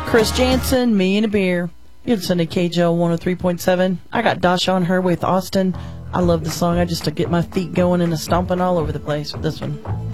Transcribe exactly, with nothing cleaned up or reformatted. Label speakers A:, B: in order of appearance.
A: Chris Jansen, Me and a Beer. You're listening to K J L one oh three point seven. I got Dasha on her with Austin. I love the song. I just to get my feet going and a stomping all over the place with this one.